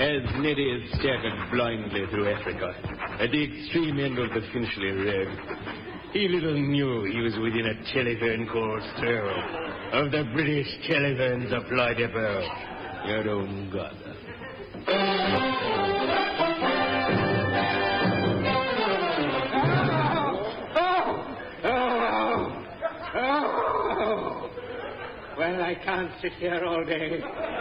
as Neddy had staggered blindly through Africa, at the extreme end of the Finchley Road, he little knew he was within a telephone call's throw of the British Telephone Supply Depot. Your own God. Well, I can't sit here all day.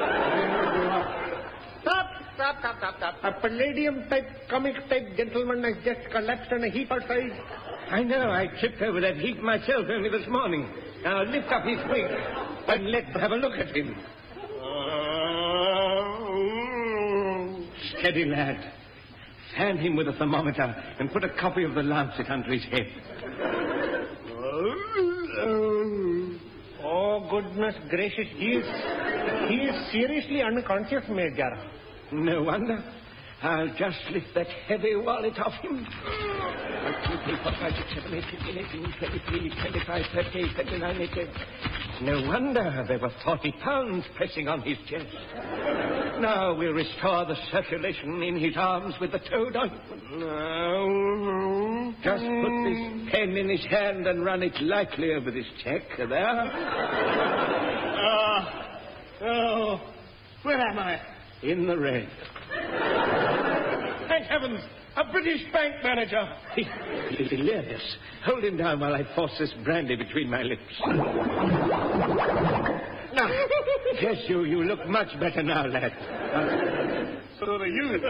Stop. A palladium-type, comic-type gentleman has just collapsed on a heap outside. I know. I tripped over that heap myself only this morning. Now lift up his wing and let's have a look at him. Steady, lad. Fan him with a thermometer and put a copy of the Lancet under his head. Oh, goodness gracious. He is seriously unconscious, Major. No wonder. I'll just lift that heavy wallet off him. 1, 2, 3, 4, 5, 6, 7, 8, 15, 18, 23, 25, 28, 29, 80. No wonder there were 40 pounds pressing on his chest. Now we'll restore the circulation in his arms with the toad ointment. No. Just put this pen in his hand and run it lightly over this check. There. Where am I? In the red. Thank heavens! A British bank manager! He's delirious. Hold him down while I force this brandy between my lips. Now, yes, you look much better now, lad. So do you.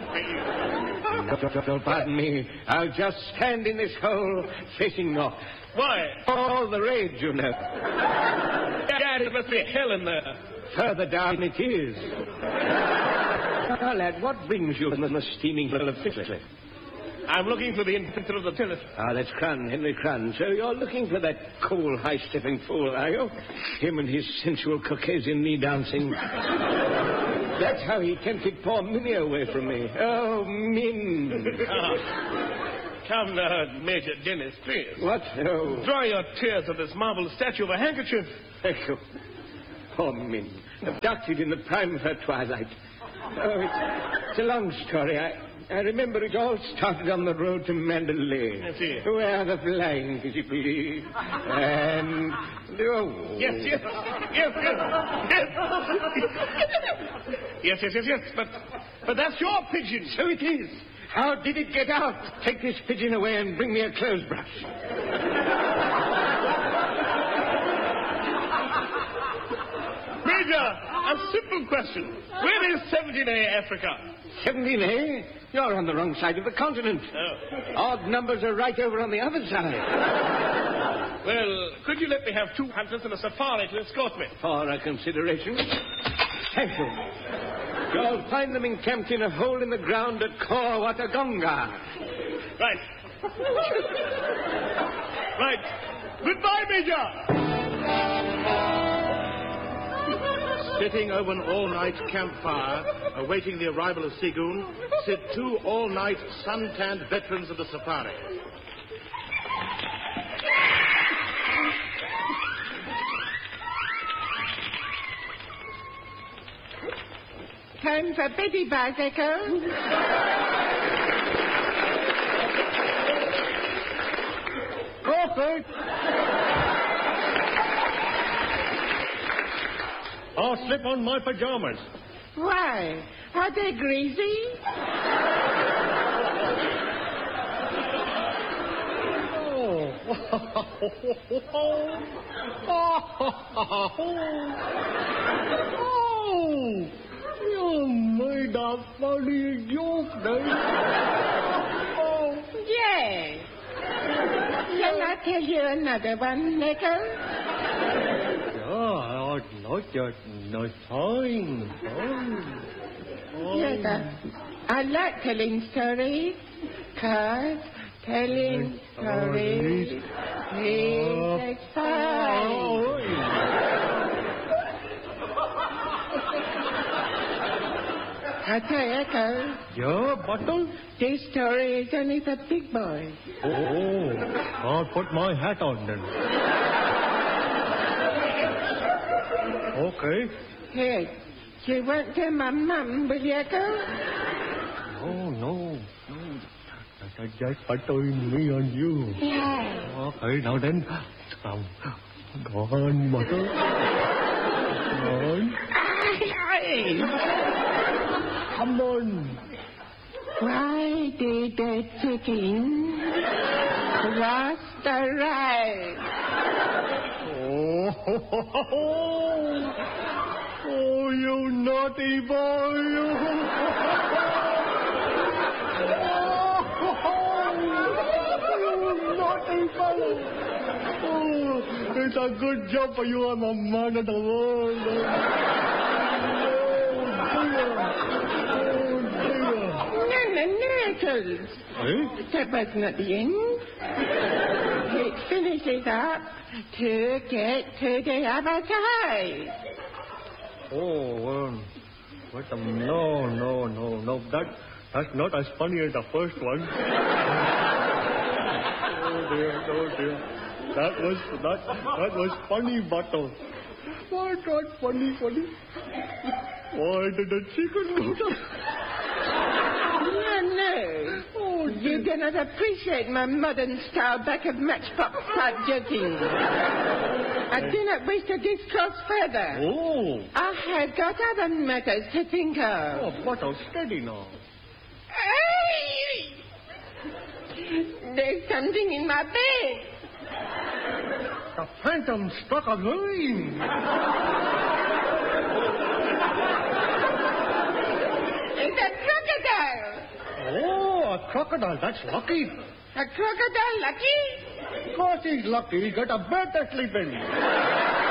Don't pardon me. I'll just stand in this hole facing north. Why? All the rage, you know. Dad, it must be hell in there. Further down it is. Now, lad, what brings you in the steaming hell of Finchley? I'm looking for the inventor of the telephone. That's Crun, Henry Crun. So you're looking for that cool, high-stepping fool, are you? Him and his sensual Caucasian knee dancing. That's how he tempted poor Minnie away from me. Oh, Min. Come now, Major Dennis, please. What? Oh. Dry your tears on this marble statue of a handkerchief. Thank you. Poor Min. Abducted in the prime of her twilight. Oh, it's a long story. I remember it all started on the road to Mandalay. I see. Where the flying visibility. And... Oh. Yes. Yes. But that's your pigeon. So it is. How did it get out? Take this pigeon away and bring me a clothes brush. Major, a simple question. Where is 17A Africa? 17A? You're on the wrong side of the continent. Oh. Odd numbers are right over on the other side. Well, could you let me have 2 hunters and a safari to escort me? For a consideration. Thank you. You'll find them encamped in a hole in the ground at Khor Watagonga. Right. Goodbye, Major. Sitting over an all-night campfire, awaiting the arrival of Segun, sit 2 all-night sun-tanned veterans of the safari. Time for Betty Buzz, Echo. Crawford! I'll slip on my pajamas. Why? Are they greasy? You made a funny joke, Dave. Yes. Shall I tell you another one, Echo? I'd like that. No, fine. Yes, I like telling stories. Cause telling stories is fun. I tell you, Echo. Yeah, Bottle? This story is only for big boys. Oh, I'll put my hat on then. Okay. Here, You won't tell my mum, will you, go? No. That's just between me and you. Yeah. Okay, now then. Go on, mother. Go on. Come on. Why did the chicken cross the road? Oh, you naughty boy. You naughty fellow. Oh, it's a good job for you. I'm a man of the world. No, Charles. That was not the end. It finishes up to get to the other side. Oh, no. That's not as funny as the first one. Oh dear. That was funny, Bottle. Why not funny? Why did the chicken go down? No. Oh, you do not appreciate my modern style back of matchbox type joking. I do not wish to discuss further. Oh. I have got other matters to think of. Oh, Bottle, steady now. There's something in my bed. The phantom struck again. It's a crocodile. Oh, a crocodile. That's lucky. A crocodile lucky? Of course he's lucky. He's got a bed to sleep in.